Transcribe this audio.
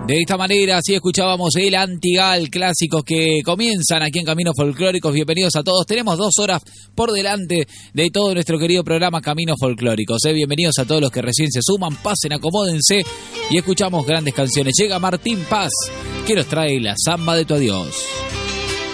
De esta manera, así escuchábamos el Antigal, clásicos que comienzan aquí en Caminos Folclóricos. Bienvenidos a todos. Tenemos 2 horas por delante de todo nuestro querido programa Caminos Folclóricos. Bienvenidos a todos los que recién se suman, pasen, acomódense y escuchamos grandes canciones. Llega Martín Paz, que nos trae la Zamba de tu adiós.